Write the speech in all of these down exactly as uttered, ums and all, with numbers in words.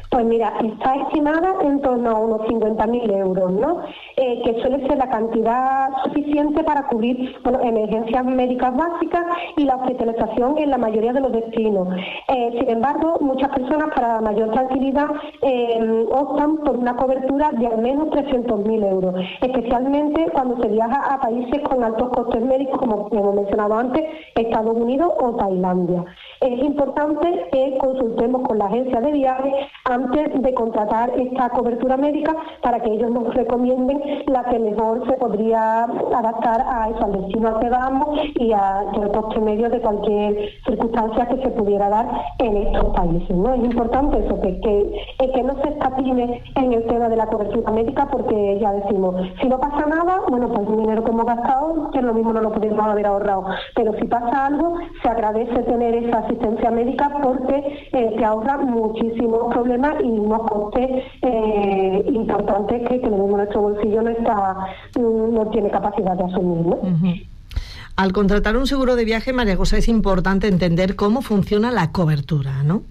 Pues mira, está estimada en torno a unos cincuenta mil euros, ¿no? Eh, que suele ser la cantidad suficiente para cubrir, bueno, emergencias médicas básicas y la hospitalización en la mayoría de los destinos. Eh, sin embargo, muchas personas, para mayor tranquilidad, eh, optan por una cobertura de al menos trescientos mil euros, especialmente cuando se viaja a países con altos costes médicos, como hemos mencionado antes, Estados Unidos o Tailandia. Es importante que consultemos con la agencia de viajes antes de contratar esta cobertura médica para que ellos nos recomienden la que mejor se podría adaptar a eso, al destino al que vamos y al coste medio de cualquier circunstancia que se pudiera dar en estos países, ¿no? Es importante eso, que, que, que no se escatime en el tema de la cobertura médica, porque ya decimos, si no pasa nada, bueno, pues el dinero que hemos gastado, que lo mismo no lo podríamos haber ahorrado, pero si pasa algo, se agradece tener esa asistencia médica porque eh, te ahorra muchísimos problemas y unos costes eh, importantes que, que lo mismo nuestro bolsillo no está, no tiene capacidad de asumir, ¿no? Uh-huh. Al contratar un seguro de viaje, María José, es importante entender cómo funciona la cobertura, ¿no?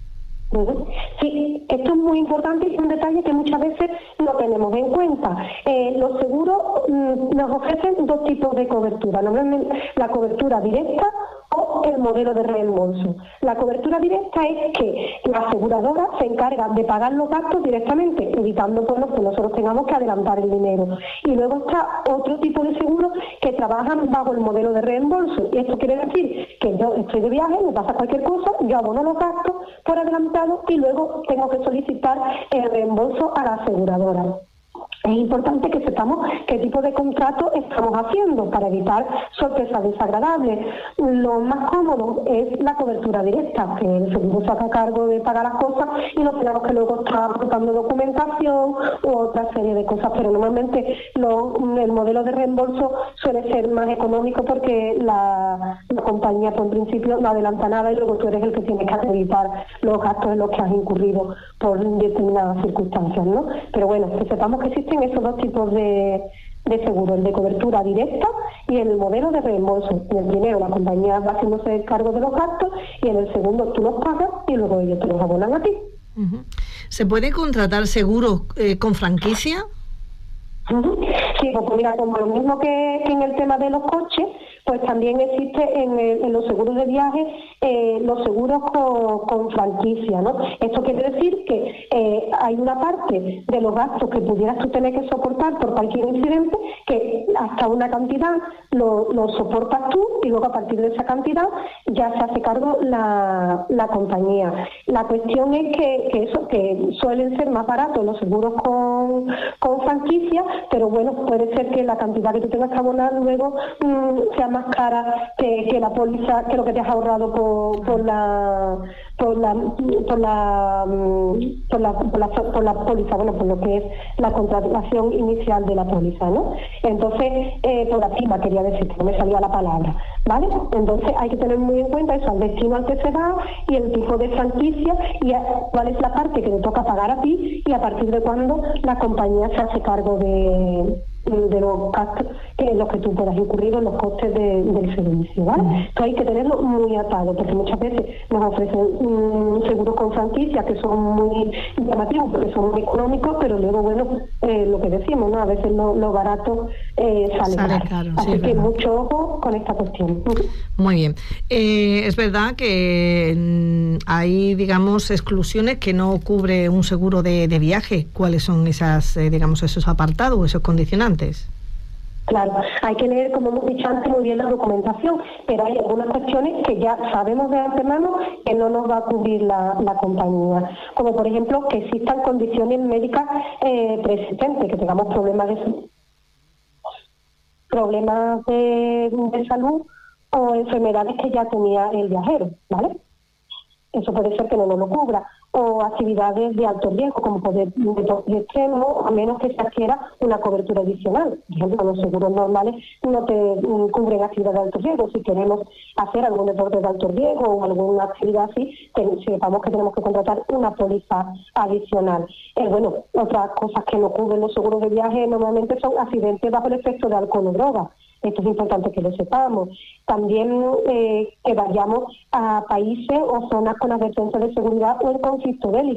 Sí, esto es muy importante y es un detalle que muchas veces no tenemos en cuenta. Eh, los seguros mm, nos ofrecen dos tipos de cobertura, normalmente la cobertura directa o el modelo de reembolso. La cobertura directa es que la aseguradora se encarga de pagar los gastos directamente, evitando bueno, que nosotros tengamos que adelantar el dinero. Y luego está otro tipo de seguros que trabajan bajo el modelo de reembolso. Y esto quiere decir que yo estoy de viaje, me pasa cualquier cosa, yo abono los gastos por adelantado y luego tengo que solicitar el reembolso a la aseguradora. Es importante que sepamos qué tipo de contrato estamos haciendo para evitar sorpresas desagradables. Lo más cómodo es la cobertura directa, que el seguro se haga cargo de pagar las cosas y no tenemos que luego estar aportando documentación u otra serie de cosas, pero normalmente lo, el modelo de reembolso suele ser más económico porque la, la compañía por principio no adelanta nada y luego tú eres el que tiene que acreditar los gastos en los que has incurrido por determinadas circunstancias, ¿no? Pero bueno, que sepamos que existen esos dos tipos de, de seguro, el de cobertura directa y el modelo de reembolso. En el primero la compañía va haciéndose cargo de los gastos y en el segundo tú los pagas y luego ellos te los abonan a ti. Uh-huh. ¿Se puede contratar seguro eh, con franquicia? Uh-huh. Sí, pues mira, como lo mismo que, que en el tema de los coches, pues también existe en, el, en los seguros de viaje eh, los seguros con, con franquicia, ¿no? Esto quiere decir que eh, hay una parte de los gastos que pudieras tú tener que soportar por cualquier incidente, que hasta una cantidad lo, lo soportas tú y luego a partir de esa cantidad ya se hace cargo la, la compañía. La cuestión es que, que eso, que suelen ser más baratos los seguros con, con franquicia, pero bueno, puede ser que la cantidad que tú tengas que abonar luego mmm, sea más cara que, que la póliza, que lo que te has ahorrado por, por la por la por la por la, por la por la póliza, bueno, por lo que es la contratación inicial de la póliza, ¿no? Entonces, eh, por la prima quería decir, que no me salía la palabra, ¿vale? Entonces hay que tener muy en cuenta eso, el destino al que se va y el tipo de franquicia y a, cuál es la parte que te toca pagar a ti y a partir de cuándo la compañía se hace cargo de de los gastos que los que tú puedas incurrir en los costes de, del servicio, ¿vale? Uh-huh. Entonces hay que tenerlo muy atado, porque muchas veces nos ofrecen um, seguros con franquicia que son muy llamativos porque son muy económicos, pero luego, bueno, eh, lo que decimos, ¿no? A veces lo, lo barato eh, sale, sale caro. caro. Así sí, que verdad. Mucho ojo con esta cuestión. Muy bien. Eh, es verdad que mm, hay, digamos, exclusiones que no cubre un seguro de, de viaje. ¿Cuáles son esas, eh, digamos, esos apartados, esos condicionantes? Claro, hay que leer, como hemos dicho antes, muy bien la documentación, pero hay algunas cuestiones que ya sabemos de antemano que no nos va a cubrir la, la compañía, como por ejemplo que existan condiciones médicas eh, preexistentes, que tengamos problemas de problemas de, de salud o enfermedades que ya tenía el viajero, ¿vale? Eso puede ser que no nos lo cubra, o actividades de alto riesgo, como poder deporte extremo, a menos que se adquiera una cobertura adicional. Por ejemplo, los seguros normales no te um, cubren actividades de alto riesgo. Si queremos hacer algún deporte de alto riesgo o alguna actividad así, ten, sepamos que tenemos que contratar una póliza adicional. Eh, bueno, otras cosas que no cubren los seguros de viaje normalmente son accidentes bajo el efecto de alcohol o droga. Esto es importante que lo sepamos. También eh, que vayamos a países o zonas con advertencia de seguridad o en conflicto bélico.